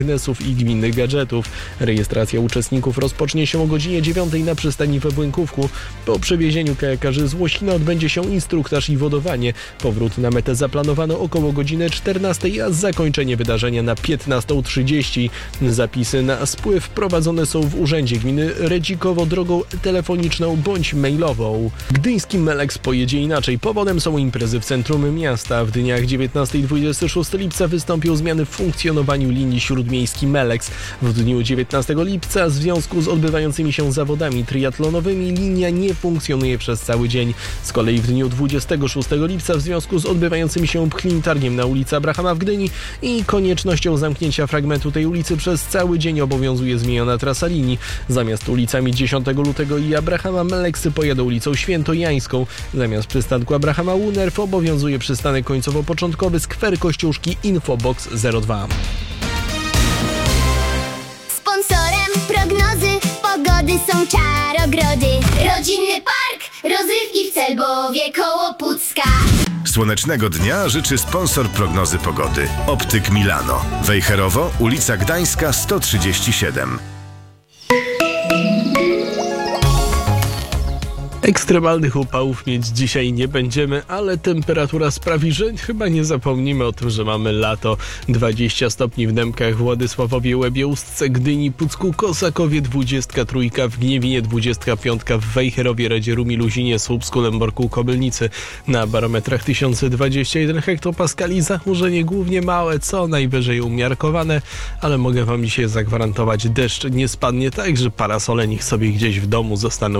magnesów i gminnych gadżetów. Rejestracja uczestników rozpocznie się o godzinie 9 na przystani we Błękówku. Po przewiezieniu kajakarzy z Łosina odbędzie się instruktaż i wodowanie. Powrót na metę zaplanowano około godziny 14, a zakończenie wydarzenia na 15:30. Zapisy na spływ prowadzone są w Urzędzie Gminy Redzikowo drogą telefoniczną bądź mailową. Gdyński Melex pojedzie inaczej. Powodem są imprezy w centrum miasta. W dniach 19 i 26 lipca wystąpią zmiany w funkcjonowaniu linii śródmiejskiej Melex. W dniu 19 lipca w związku z odbywającymi się zawodami triatlonowymi linia nie funkcjonuje przez cały dzień. Z kolei w dniu 26 lipca w związku z odbywającym się pchlim targiem na ulicy Abrahama w Gdyni i koniecznością zamknięcia fragmentu tej ulicy przez cały dzień obowiązuje zmieniona trasa linii. Zamiast ulicami 10 lutego i Abrahama Meleksy pojadą ulicą Świętojańską. Zamiast przystanku Abrahama Łunerw obowiązuje przystanek końcowo-początkowy skwer Kościuszki Infobox 02. Sponsorem prognozy pogody są Czarogrody. Rodzinny park rozrywki w Celbowie koło Pucka. Słonecznego dnia życzy sponsor prognozy pogody. Optyk Milano. Wejherowo, ulica Gdańska 137. Ekstremalnych upałów mieć dzisiaj nie będziemy, ale temperatura sprawi, że chyba nie zapomnimy o tym, że mamy lato. 20 stopni w Dębkach, Władysławowie, Łebie, Ustce, Gdyni, Pucku, Kosakowie, 23 w Gniewinie, 25 w Wejherowie, Radzierumiu, Luzinie, Słupsku, Lęborku, Kobylnicy. Na barometrach 1021 hektopaskali, zachmurzenie głównie małe, co najwyżej umiarkowane, ale mogę wam dzisiaj zagwarantować, deszcz nie spadnie tak, że parasole niech sobie gdzieś w domu zostaną